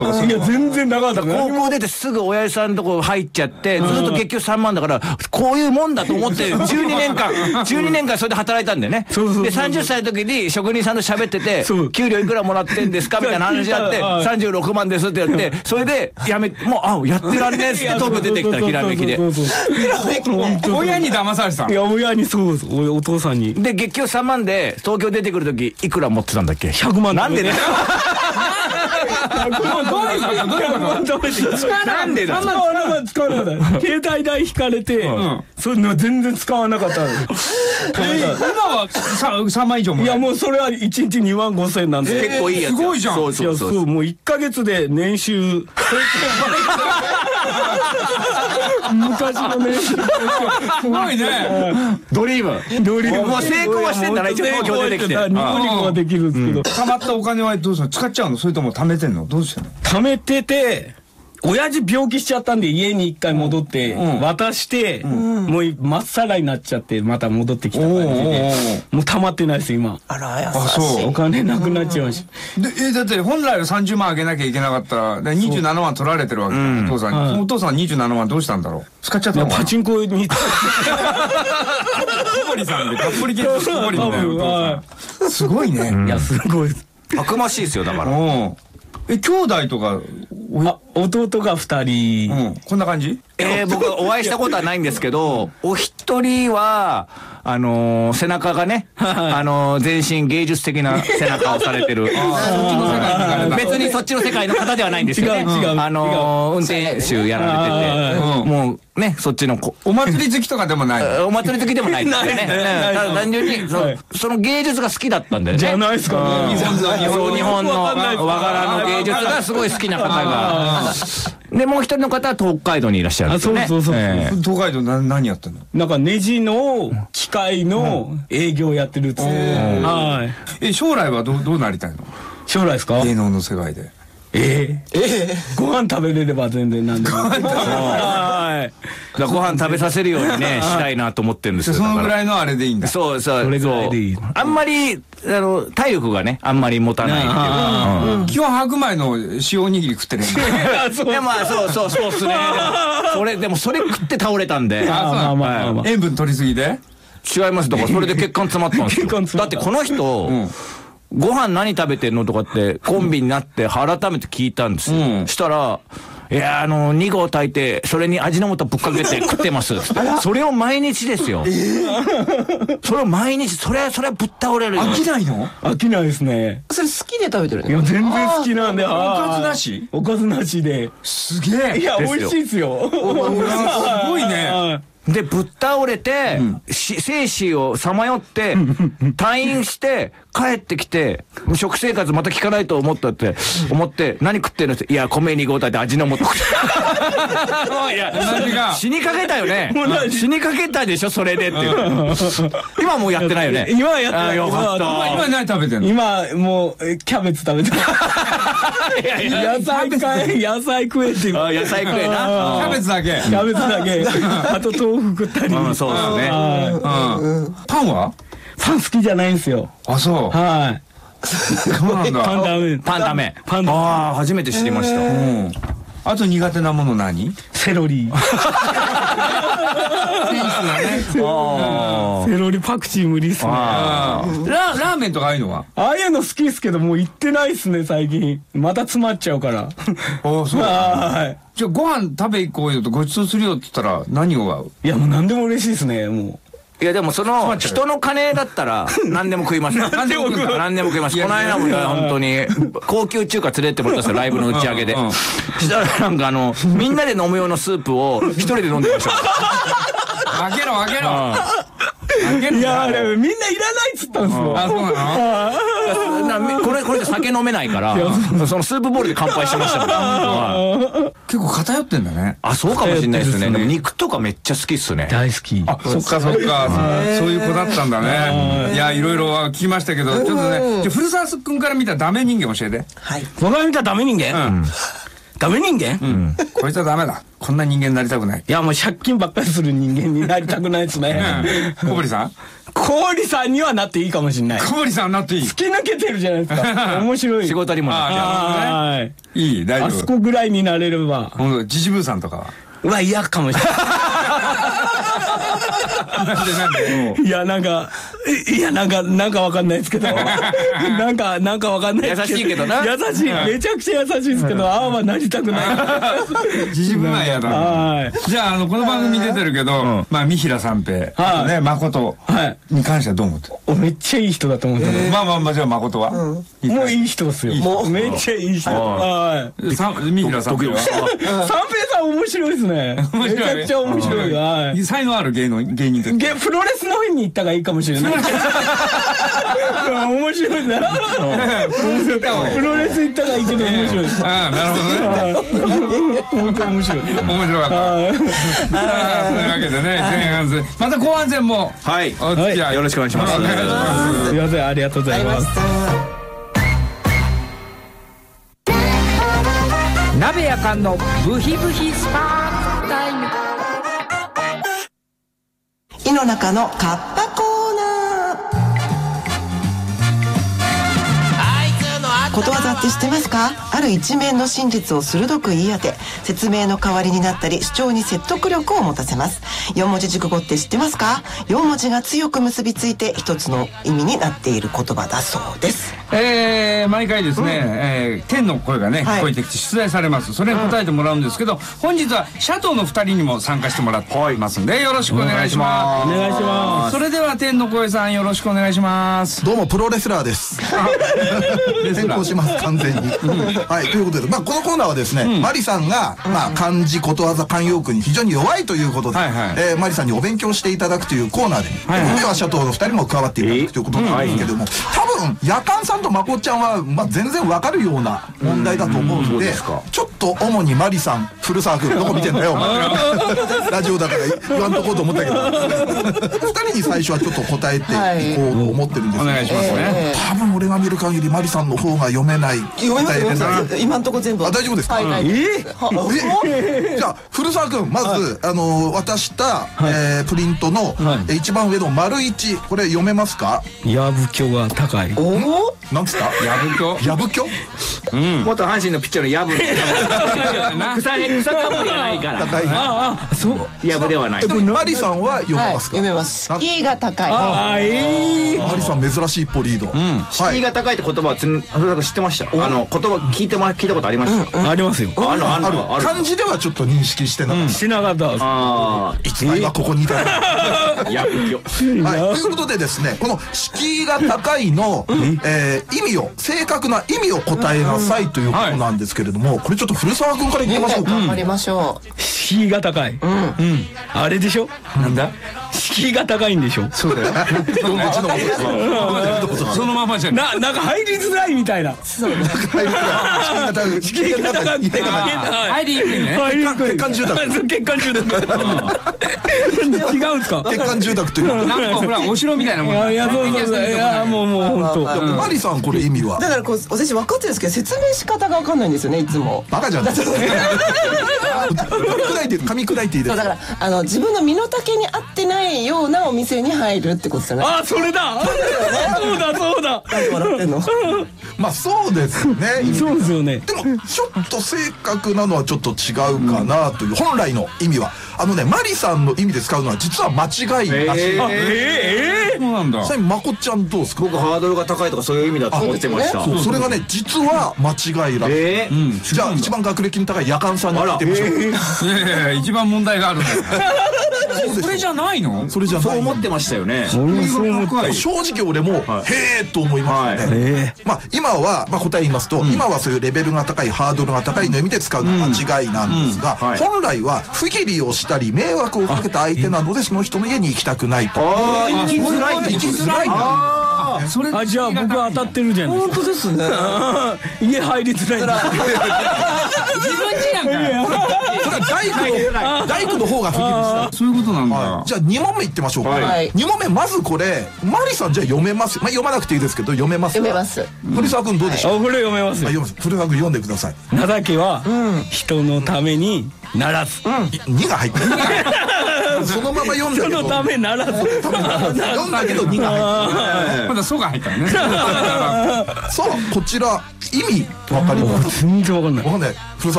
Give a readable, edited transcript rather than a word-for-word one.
いや全然なかった。 高校出てすぐ親父さんのとこ入っちゃって、ずっと月給3万だから、こういうもんだと思って12年間それで働いたんだよね。で30歳の時に職人さんと喋ってて、給料いくらもらってんですかみたいな話があって、36万ですって言って、それでもうやってらんねえっつって東京出てきた、ひらめきで。 親に騙されてたの？ いや親に、そうです、お父さんに。 で月給3万で東京出てくる時いくら持ってたんだっけ？100万。なんでね。 なんでだ。使わなかった。携帯代引かれて、そんな全然使わなかった。今は3万以上も。 いやもうそれは1日2万5千なんで。 結構いいやつ。 すごいじゃん。 そう、もう1ヶ月で年収。昔の年収。すごいね。 ドリーム。もう成功はしてんだな、一応東京出てきて。 ニコニコはできるんですけど。 貯まったお金はどうするの？使っちゃうの？それとも貯めてんの？どうしてんの？ 貯めてて、親父病気しちゃったんで家に一回戻って渡して、もうまっさらになっちゃってまた戻ってきた感じで、もう溜まってないです今。 あら、優しい。 お金なくなっちゃうし。 だって本来は30万あげなきゃいけなかったら27万取られてるわけだ、お父さんに。お父さん27万どうしたんだろう？使っちゃったの？ パチンコに。 小堀さんで、たっぷり系の小堀みたいなお父さん。すごいね。 いやすごい。 たくましいですよだから。 兄弟とか。 弟が2人。 こんな感じ？ 僕お会いしたことはないんですけど、お一人は背中がね、全身芸術的な背中をされてる。別にそっちの世界の方ではないんですよね。運転手やられてて、もうね、そっちのお祭り好きとかでもない。 お祭り好きでもないですよね。ただ単純にその芸術が好きだったんだよね。 じゃないですかね。 日本の和柄の芸術がすごい好きな方が。でもう一人の方は東海道にいらっしゃるんですよね。 そう。 東海道何やってんの？ なんかネジの機械の営業やってるっつって。 将来はどうなりたいの？ 将来ですか？ 芸能の世界で。 ご飯食べれれば全然なんでも。 ご飯食べさせるようにねしたいなと思ってるんですよ。 そのぐらいのあれでいいんだ。 そう。 それぐらいでいい。 あんまり体力がねあんまり持たないっていう。 基本白米の塩おにぎり食ってる。 でまあそうっすね。でもそれ食って倒れたんで。 塩分取りすぎで？ 違います。だからそれで血管詰まったんですよ。だってこの人ご飯何食べてんのとかってコンビになって改めて聞いたんですよ。したら、いや2合炊いてそれに味の素ぶっかけて食ってます。それを毎日ですよ。それを毎日、それはぶっ倒れるよ。 飽きないの？ 飽きないですね。 それ好きで食べてるの？ いや全然好きなんで。おかずなし？ おかずなしで。 すげえ。 いや美味しいですよ。 すごいね。 でぶっ倒れて、生死をさまよって退院して帰ってきて食生活また聞かないと思って何食ってるのって、いや米2合炊いて味の素。いや死にかけたよね。死にかけたでしょそれでっていう。今もうやってないよね。 今やってない。 よかった。 今何食べてんの？ 今もうキャベツ食べてる。野菜食えっていう。 野菜食えな。 キャベツだけ。 あと豆腐食ったり。 そうですね。 パンは？ パン好きじゃないんですよ。 あ、そう。 はい。 そうなんだ。 パンダメ。ああ、初めて知りました。 あと苦手なもの何？ セロリ。セロリパクチー無理っすね。 ラーメンとかああいうのは？ ああいうの好きですけどもう行ってないっすね最近。また詰まっちゃうから。 ああ、そう。はい。じゃあご飯食べ行こうよとごちそうするよって言ったら何を合う？ いやもう何でも嬉しいですねもう。 いやでもその人の金だったら何でも食います。何でも食います。この間も本当に高級中華連れてってもらったんですよライブの打ち上げで。したらなんかみんなで飲む用のスープを一人で飲んでました。 開けろ。 いやみんないらないっつったんですよ。 あ、そうなの？これで酒飲めないからそのスープボールで乾杯してましたから。 結構偏ってんだね。 あ、そうかもしれないですね。でも肉とかめっちゃ好きっすね。 大好き。 あ、そっか。そういう子だったんだね。いや、いろいろ聞きましたけど、ちょっとね、古澤君から見たダメ人間教えて。 はい。 僕が見たダメ人間？ ダメ人間？ こいつはダメだ。こんな人間になりたくない。 いやもう借金ばっかりする人間になりたくないですね。 小堀さん？ 小堀さんにはなっていいかもしれない。 小堀さんなっていい。 突き抜けてるじゃないですか。面白い。 仕事にもなってはい。 いい、大丈夫。 あそこぐらいになれれば。 ほんと、ジジブーさんとかは。 うわ、嫌かもしれない。 なんでいや、なんかわかんないですけど。なんかわかんないですけど。 優しいけどな。 優しい。めちゃくちゃ優しいですけど、ああはなりたくない。 ジジブーは嫌だ。 はい。 じゃあ、この番組出てるけど、まあ、三平三平。ね、誠。に関してはどう思ってる？ めっちゃいい人だと思ってます。 まあ、じゃあ誠はもういい人ですよ。もうめっちゃいい人。はい。 三平三平は三平さん面白いですね。めちゃくちゃ面白い。はい。 才能ある芸人として。 プロレスの方に行ったがいいかもしれない。面白いな。プロレス行ったがいいけど面白い。 ああ、なるほどね。 本当面白い。 面白かった。というわけでね、前半戦。また後半戦も。 はい。 お付き合いよろしくお願いします。 すいません、ありがとうございます。 鍋やかんのブヒブヒスパークタイム。 井の中のカッパコーナー。ことわざって知ってますか？ある一面の真実を鋭く言い当て、説明の代わりになったり主張に説得力を持たせます。4文字熟語って知ってますか？4文字が強く結びついて一つの意味になっている言葉だそうです。 毎回ですね、天の声がね、聞こえてきて出題されます。それに答えてもらうんですけど、本日はシャトーの2人にも参加してもらってますんで、よろしくお願いします。 お願いします。 それでは天の声さん、よろしくお願いします。 どうもプロレスラーです。変更します完全に。はい、ということで、このコーナーはですね、マリさんが漢字ことわざ慣用句に非常に弱いということで、マリさんにお勉強していただくというコーナーで、今回はシャトーの2人も加わっていただくということなんですけども、多分夜間さんとまこっちゃんは全然わかるような問題だと思うので、ちょっと主にマリさん、古澤君どこ見てんだよお前。ラジオだから言わんとこうと思ったけど、2人に最初はちょっと答えていこうと思ってるんですけど、 お願いしますね。 多分俺が見る限りマリさんの方が読めない。 読めます。今んとこ全部。 大丈夫ですか？じゃあ古澤君、まず渡したプリントの一番上の丸1、これ読めますか？ やぶきょが高い。 なんつった？ やぶきょ？ やぶきょ？ 元阪神のピッチャーのヤブ。草かぶりがないから。 高い。 そう。 ヤブではない。 マリさんは読めますか？ 読めます。敷居が高い。 マリさん珍しいポリード。 敷居が高いって言葉は知ってました。言葉聞いたことありました。 ありますよ。 ある。漢字ではちょっと認識してなかった。 しなかった。 いつも今ここにいた。 ヤブきょ。 はい、ということでですね、この敷居が高いの意味を、正確な意味を答えなさいということなんですけれども、これちょっと古澤君から言ってみましょうか。 頑張りましょう。 敷居が高い。あれでしょ？ なんだ？ 敷居が高いんでしょ？ そうだよ。そのままじゃん。 なんか入りづらいみたいな。 敷居が高い。 入りにくいね。 血管住宅。 血管住宅。違うんですか？ 血管住宅という。 なんかほらお城みたいなもん。 いやそう。いやもう本当。 マリさんこれ意味は？ だから私分かってるんですけど説明仕方が分かんないんですよねいつも。 バカじゃん。噛み砕いていいですか？ だから自分の身の丈に合ってないようなお店に入るってことじゃない？ あ、それだ。そうだ。 なんで笑ってんの？ まあそうですね。 そうですよね。 でもちょっと正確なのはちょっと違うかなという本来の意味は。マリさんの意味で使うのは実は間違いらしい。 そうなんだ。 ちなみにまこっちゃんどうですか？ 僕ハードルが高いとかそういう意味だと思ってました。 それがね実は間違いらしい。じゃあ一番学歴の高い夜間さんに聞いてみましょう。 いや一番問題があるんだよ。それじゃないの？ それじゃない。 そう思ってましたよね。 正直俺もへーと思いましたね。まあ今は答え言いますと、今はそういうレベルが高いハードルが高いの意味で使うのは間違いなんですが、本来は不義理をしたり迷惑をかけた相手なのでその人の家に行きたくないと。 行きづらいな。 じゃあ僕は当たってるじゃないですか。 本当ですね。 家入りづらい。 自分家なんか。 それは大工の方が不義でした。 そういうことなんだ。 じゃあ2問目いってみましょうか。2問目まずこれマリさんじゃあ読めます。まあ読まなくていいですけど読めますか。 読めます。 古澤君どうでしょう。 これ読めます。 古澤君読んでください。 情けは人のためにならず。 2が入ってる。そのまま読んだけど。 人のためならず。 読んだけど2が入ってる。 まだ「そ」が入ったのね。 さあこちら意味わかります。 全然わかんない。 わかんない。古澤